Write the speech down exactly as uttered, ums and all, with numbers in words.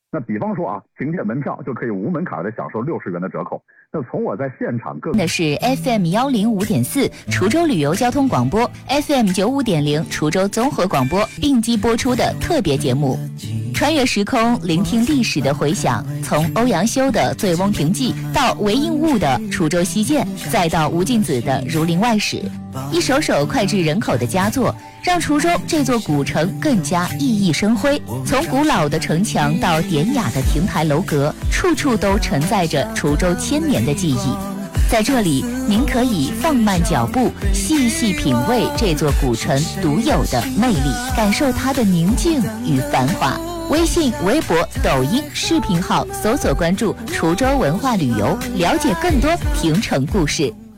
那比方说啊，凭借门票就可以无门槛的享受六十元的折扣。那从我在现场各那是 F M 幺零五点四滁州旅游交通广播 ，F M 九五点零滁州综合广播并机播出的特别节目。穿越时空，聆听历史的回响，从欧阳修的《醉翁亭记》到韦应物的《滁州西涧》，再到吴敬梓的《儒林外史》，一首首脍炙人口的佳作，让滁州这座古城更加熠熠生辉。从古老的城墙到典雅的亭台楼阁，处处都承载着滁州千年的记忆。在这里，您可以放慢脚步，细细品味这座古城独有的魅力，感受它的宁静与繁华。微信、微博、抖音视频号搜索关注滁州文化旅游，了解更多亭城故事。